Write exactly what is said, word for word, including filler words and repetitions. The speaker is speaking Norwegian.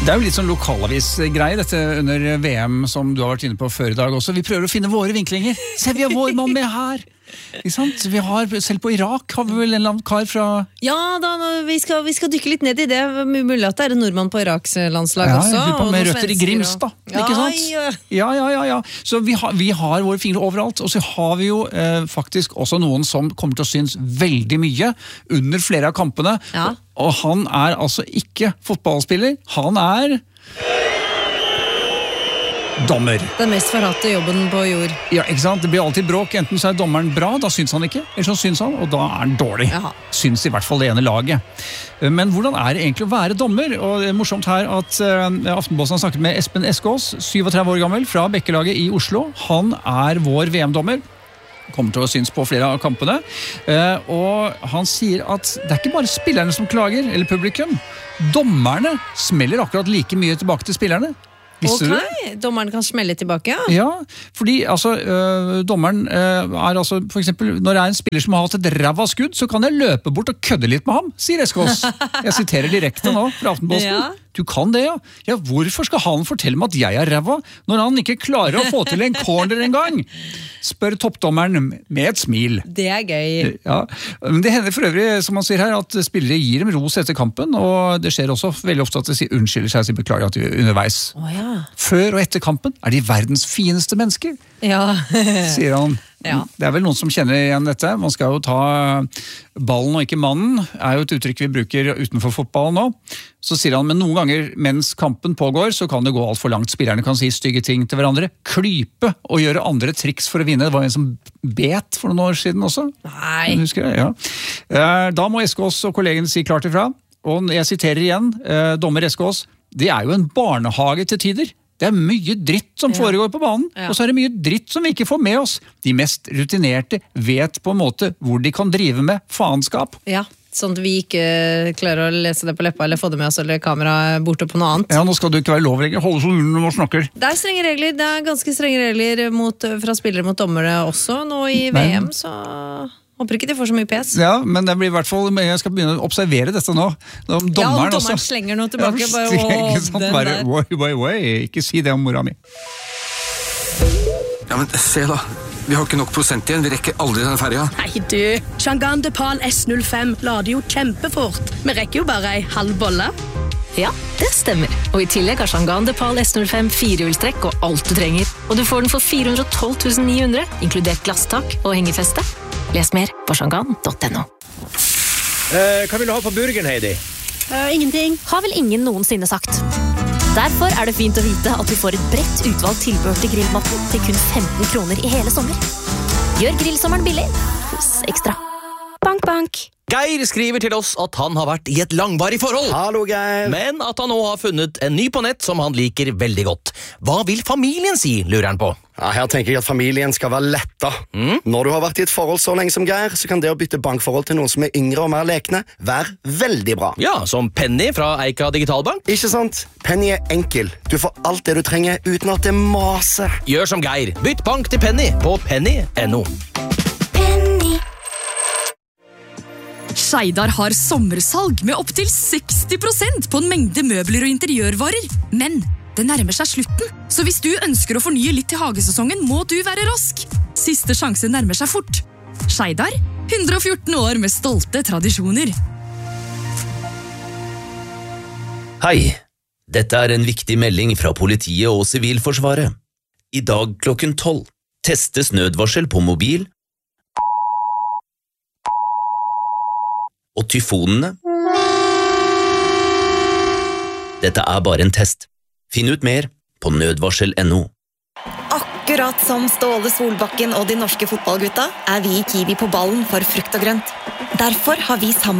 Det er jo litt sånn lokalavis-greie, dette under V M som du har vært inne på før i dag også. Vi prøver å finne våre vinklinger. Se, vi har vår mann med her! Ikke sant? Vi har, selv på Irak har vi vel en eller annen kar fra... Ja, da, vi skal, vi skal dykke litt ned i det. Mulig at det er en nordmann på Iraks landslag ja, også. Ja, med røtter i Grimstad, og... ikke sant? Ja, ja, ja, ja. ja. Så vi har, vi har våre fingre overalt, og så har vi jo eh, faktisk også noen som kommer til å synes veldig mye under flere av kampene. Ja. Og han er altså ikke fotballspiller, han er... dommer. Den mest forhatte jobben på jord. Ja, ikke sant? Det blir alltid bråk. Enten så er dommeren bra, da syns han ikke. Eller så syns han, og da er han dårlig. Jaha. Syns i hvert fall det ene laget. Men hvordan er det egentlig å være dommer? Og det er morsomt her at uh, Aftenposten har snakket med Espen Eskås, syvogtretti år gammel, fra Bekkelaget i Oslo. Han er vår V M-dommer. Kommer til å synes på flere av kampene. Uh, og han sier at det er ikke bare spillerne som klager, eller publikum. Dommerne smeller akkurat like mye tilbake til spillerne. Visste ok, du? Dommeren kan smelle tilbake, ja. Ja, fordi altså, øh, dommeren øh, er altså, for eksempel, når det er en spiller som har hatt et ræva skudd, så kan jeg løpe bort og kødde litt med ham, sier Eskås. Jeg siterer direkte nå fra Aftenposten. Ja. Du kan det, ja. Ja, hvorfor skal han fortelle meg at jeg er ræva, når han ikke klarer å få til en corner en gang? Spør toppdommeren med et smil. Det er gøy. Ja, men det hender for øvrig, som man sier her, at spillere gir dem ros etter kampen, og det skjer også veldig ofte at de sier unnskylder seg og sier beklager at de er underveis. Å ja. Før og etter kampen er de verdens fineste mennesker, Ja. sier han. Ja. Det er vel noen som kjenner igjen dette. Man skal jo ta ballen og ikke mannen, er jo et uttrykk vi bruker utenfor fotballen nå. Så sier han, men noen ganger mens kampen pågår, så kan det gå alt for langt. Spillerne kan si stygge ting til hverandre, klype og gjøre andre triks for å vinne. Det var en som bet for noen år siden også. Nei. Husker jeg, ja. Da må Eskås og kollegene si klart ifra. Og jeg siterer igjen, dommer Eskås, det er jo en barnehage til tider. Det er mye dritt som foregår på banen, Ja. og så er det mye dritt som vi ikke får med oss. De mest rutinerte vet på en måte hvor de kan drive med faenskap. Ja, sånn at vi ikke klarer å lese det på leppa eller få det med oss eller kamera borte på noe annet. Ja, nå skal du ikke være lov lenger. Holde så munnen når man snakker. Det er strenge regler, det er ganske strenge regler mot, fra spillere mot dommere også nå i V M, så håper ikke de får så mye pes. Ja, men det blir i hvert fall, jeg skal begynne å observere dette nå. Om dommeren, ja, om dommeren også. slenger noe tilbake. Ja, bare, åh, ikke sant, den bare, der. way, way, way. Ikke si det om mora mi. Ja, men se da. Vi har ikke nok prosent igjen. Vi rekker aldri denne ferja. Nei du, Chang'an Depal S null fem lader jo kjempefort. Vi rekker jo bare ei halv bolle. Ja, det stemmer. Og i tillegg har Chang'an Depal S null fem firehjulstrekk og alt du trenger. Og du får den for fire hundre og tolv tusen ni hundre, inkludert glasstak og hengefeste. Les mer på chang'an punktum no. Eh, hva vil du ha på burgeren, Heidi? Uh, ingenting. Har vel ingen noensinne sagt. Derfor er det fint å vite at vi får et bredt utvalgt tilbehør til grillmatten til kun femten kroner i hele sommer. Gjør grillsommeren billig hos Ekstra. Bank, bank. Geir skriver til oss at han har vært i et langvarig forhold. Hallo, Geir. Men at han nå har funnet en ny på nett som han liker veldig godt. Hva vil familien si, lurer han på? Ja, her tenker jeg at familien skal være letta. Mm? Når du har vært i et forhold så lenge som Geir, så kan det å bytte bankforhold til noen som er yngre og mer lekne, være veldig bra. Ja, som Penny fra Eika Digitalbank. Ikke sant? Penny er enkel. Du får alt det du trenger uten at det maser. Gjør som Geir. Bytt bank til Penny på penny punktum no. Skeidar har sommersalg med opp til seksti prosent på en mengde møbler og interiørvarer. Men det nærmer seg slutten, så hvis du ønsker å fornye litt til hagesesongen, må du være rask. Siste sjanse nærmer seg fort. Skeidar, hundre og fjorten år med stolte tradisjoner. Hei, dette er en viktig melding fra politiet og Sivilforsvaret. I dag klokken tolv testes nødvarsel på mobil, og tyfonene. Dette er bare en test. Finn ut mer på nødvarsel punktum no. Akkurat som Ståle Solbakken og de norske fotballgutta er vi i Kiwi på ballen for frukt og grønt. Derfor har vi sammen